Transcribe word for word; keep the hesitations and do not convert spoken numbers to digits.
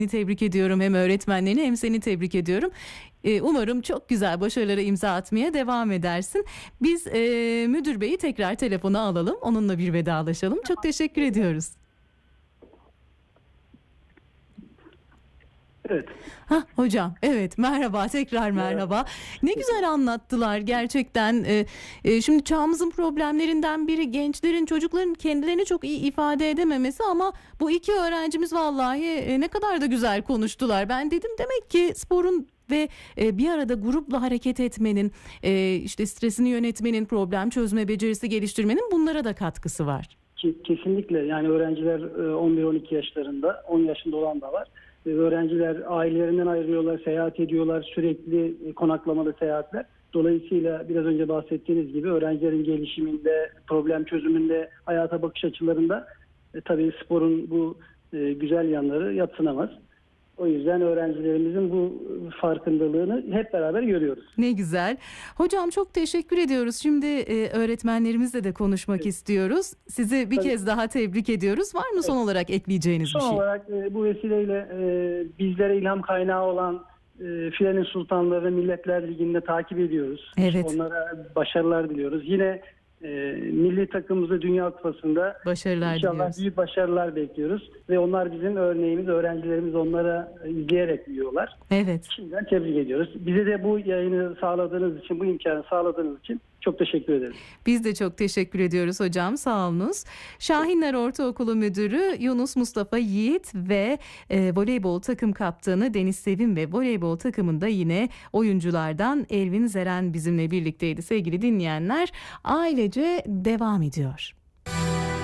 Tebrik ediyorum, hem öğretmenlerini hem seni tebrik ediyorum. Ee, umarım çok güzel başarılara imza atmaya devam edersin. Biz e, müdür beyi tekrar telefona alalım. Onunla bir vedalaşalım. Çok teşekkür ediyoruz. Evet. Hah, hocam, evet, merhaba, tekrar merhaba. Ne güzel anlattılar gerçekten. Ee, e, şimdi çağımızın problemlerinden biri gençlerin, çocukların kendilerini çok iyi ifade edememesi, ama bu iki öğrencimiz vallahi e, ne kadar da güzel konuştular. Ben dedim, demek ki sporun ve e, bir arada grupla hareket etmenin, e, işte stresini yönetmenin, problem çözme becerisi geliştirmenin bunlara da katkısı var. Kesinlikle, yani öğrenciler on bir on iki yaşlarında, on yaşında olan da var. Öğrenciler ailelerinden ayrılıyorlar, seyahat ediyorlar, sürekli konaklamalı seyahatler. Dolayısıyla biraz önce bahsettiğiniz gibi öğrencilerin gelişiminde, problem çözümünde, hayata bakış açılarında e, tabii sporun bu e, güzel yanları yadsınamaz. O yüzden öğrencilerimizin bu farkındalığını hep beraber görüyoruz. Ne güzel. Hocam, çok teşekkür ediyoruz. Şimdi e, öğretmenlerimizle de konuşmak evet. istiyoruz. Sizi bir Tabii. kez daha tebrik ediyoruz. Var mı evet. son olarak ekleyeceğiniz son bir şey? Son olarak e, bu vesileyle e, bizlere ilham kaynağı olan e, Filenin Sultanları Milletler Ligi'nde takip ediyoruz. Evet. Onlara başarılar diliyoruz. Yine e, milli takımımızda Dünya Kupası'nda başarılar İnşallah diliyoruz. büyük başarılar bekliyoruz ve onlar bizim örneğimiz, öğrencilerimiz onlara izleyerek büyüyorlar. Evet. Şimdiden tebrik ediyoruz. Bize de bu yayını sağladığınız için, bu imkanı sağladığınız için çok teşekkür ederiz. Biz de çok teşekkür ediyoruz hocam. Sağ olunuz. Şahinler Ortaokulu Müdürü Yunus Mustafa Yiğit ve e, voleybol takım kaptanı Deniz Sevim ve voleybol takımında yine oyunculardan Elvin Zeren bizimle birlikteydi. Sevgili dinleyenler, ailece devam ediyor.